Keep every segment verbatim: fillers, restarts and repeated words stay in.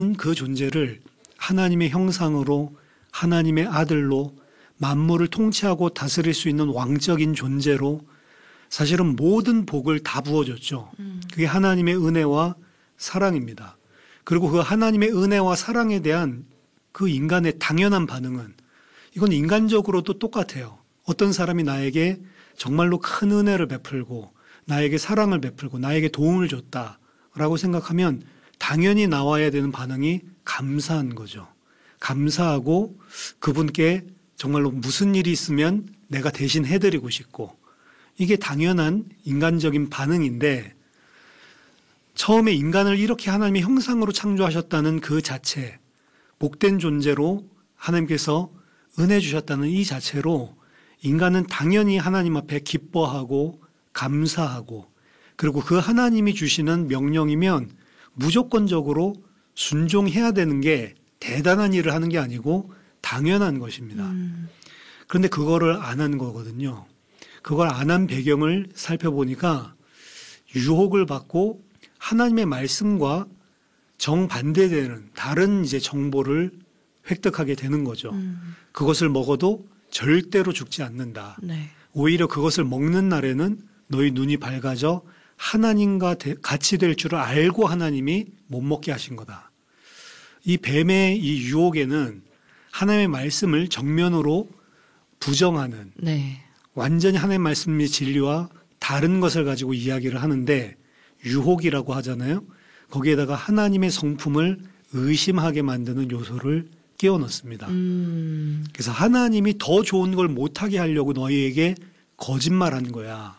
그 존재를 하나님의 형상으로 하나님의 아들로 만물을 통치하고 다스릴 수 있는 왕적인 존재로 사실은 모든 복을 다 부어줬죠. 음. 그게 하나님의 은혜와 사랑입니다. 그리고 그 하나님의 은혜와 사랑에 대한 그 인간의 당연한 반응은 이건 인간적으로도 똑같아요. 어떤 사람이 나에게 정말로 큰 은혜를 베풀고 나에게 사랑을 베풀고 나에게 도움을 줬다라고 생각하면 당연히 나와야 되는 반응이 감사한 거죠. 감사하고 그분께 정말로 무슨 일이 있으면 내가 대신 해드리고 싶고 이게 당연한 인간적인 반응인데 처음에 인간을 이렇게 하나님의 형상으로 창조하셨다는 그 자체, 복된 존재로 하나님께서 은혜 주셨다는 이 자체로 인간은 당연히 하나님 앞에 기뻐하고 감사하고 그리고 그 하나님이 주시는 명령이면 무조건적으로 순종해야 되는 게 대단한 일을 하는 게 아니고 당연한 것입니다. 음. 그런데 그거를 안 한 거거든요. 그걸 안 한 배경을 살펴보니까 유혹을 받고 하나님의 말씀과 정반대되는 다른 이제 정보를 획득하게 되는 거죠. 음. 그것을 먹어도 절대로 죽지 않는다. 네. 오히려 그것을 먹는 날에는 너희 눈이 밝아져 하나님과 같이 될 줄을 알고 하나님이 못 먹게 하신 거다. 이 뱀의 이 유혹에는 하나님의 말씀을 정면으로 부정하는 네. 완전히 하나님의 말씀의 진리와 다른 것을 가지고 이야기를 하는데 유혹이라고 하잖아요. 거기에다가 하나님의 성품을 의심하게 만드는 요소를 끼워 넣습니다. 음. 그래서 하나님이 더 좋은 걸 못하게 하려고 너희에게 거짓말한 거야.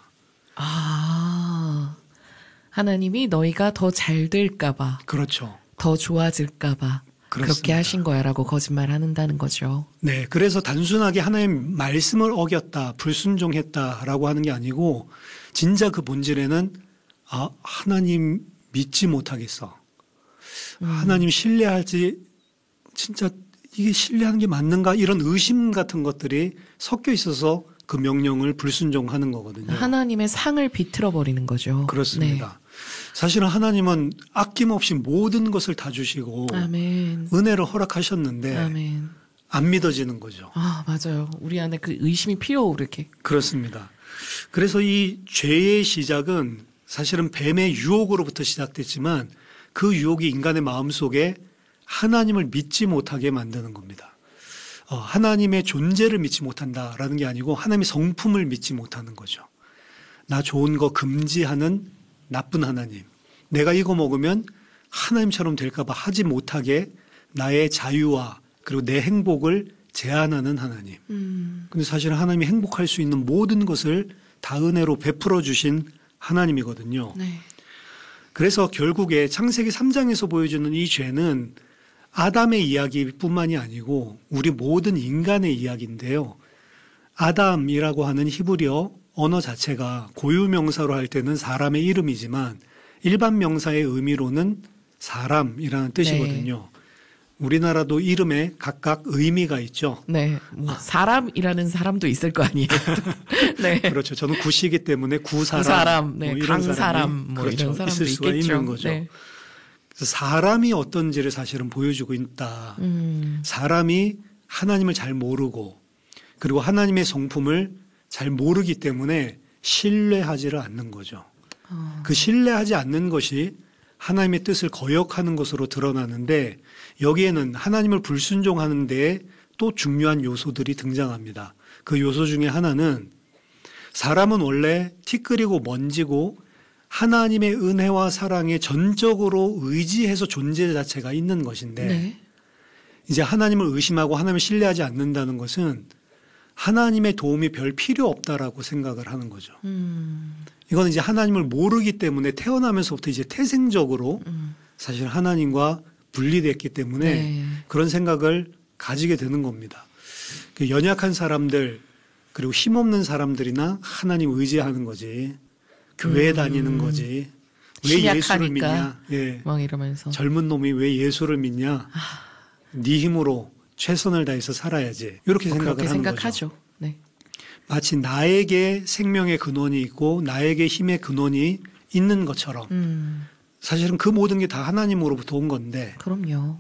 아, 하나님이 너희가 더 잘 될까 봐. 그렇죠. 더 좋아질까 봐. 그렇습니다. 그렇게 하신 거야 라고 거짓말한다는 거죠. 네, 그래서 단순하게 하나님 말씀을 어겼다, 불순종했다라고 하는 게 아니고 진짜 그 본질에는 아, 하나님 믿지 못하겠어. 음. 하나님 신뢰하지 진짜 이게 신뢰하는 게 맞는가 이런 의심 같은 것들이 섞여 있어서 그 명령을 불순종하는 거거든요. 하나님의 상을 비틀어 버리는 거죠. 그렇습니다. 네. 사실은 하나님은 아낌없이 모든 것을 다 주시고 아멘. 은혜를 허락하셨는데 아멘. 안 믿어지는 거죠. 아, 맞아요. 우리 안에 그 의심이 피어오르게. 그렇습니다. 그래서 이 죄의 시작은 사실은 뱀의 유혹으로부터 시작됐지만 그 유혹이 인간의 마음속에 하나님을 믿지 못하게 만드는 겁니다. 어, 하나님의 존재를 믿지 못한다라는 게 아니고 하나님의 성품을 믿지 못하는 거죠. 나 좋은 거 금지하는 나쁜 하나님. 내가 이거 먹으면 하나님처럼 될까 봐 하지 못하게 나의 자유와 그리고 내 행복을 제한하는 하나님. 음. 근데 사실 하나님이 행복할 수 있는 모든 것을 다 은혜로 베풀어 주신 하나님이거든요. 네. 그래서 결국에 창세기 삼 장에서 보여주는 이 죄는 아담의 이야기뿐만이 아니고 우리 모든 인간의 이야기인데요. 아담이라고 하는 히브리어 언어 자체가 고유명사로 할 때는 사람의 이름이지만 일반 명사의 의미로는 사람이라는 뜻이거든요. 네. 우리나라도 이름에 각각 의미가 있죠. 네. 뭐 사람이라는 사람도 있을 거 아니에요. 네. 그렇죠. 저는 구시이기 때문에 구사람, 구사람, 네. 뭐 이런 강사람, 뭐 그렇죠. 이런 사람도 있을 수가 있겠죠. 있는 거죠. 네. 그래서 사람이 어떤지를 사실은 보여주고 있다. 음. 사람이 하나님을 잘 모르고 그리고 하나님의 성품을 잘 모르기 때문에 신뢰하지를 않는 거죠. 어. 그 신뢰하지 않는 것이 하나님의 뜻을 거역하는 것으로 드러나는데 여기에는 하나님을 불순종하는 데에 또 중요한 요소들이 등장합니다. 그 요소 중에 하나는 사람은 원래 티끌이고 먼지고 하나님의 은혜와 사랑에 전적으로 의지해서 존재 자체가 있는 것인데 네. 이제 하나님을 의심하고 하나님을 신뢰하지 않는다는 것은 하나님의 도움이 별 필요 없다라고 생각을 하는 거죠. 음. 이건 이제 하나님을 모르기 때문에 태어나면서부터 이제 태생적으로 음. 사실 하나님과 분리됐기 때문에 네. 그런 생각을 가지게 되는 겁니다. 그 연약한 사람들 그리고 힘없는 사람들이나 하나님 의지하는 거지. 교회 음. 다니는 거지. 왜 신약하니까. 예수를 믿냐. 예. 막 이러면서. 젊은 놈이 왜 예수를 믿냐. 아. 네 힘으로 최선을 다해서 살아야지. 이렇게 뭐 생각을 그렇게 하는 생각하죠. 거죠. 네. 마치 나에게 생명의 근원이 있고 나에게 힘의 근원이 있는 것처럼 음. 사실은 그 모든 게 다 하나님으로부터 온 건데 그럼요.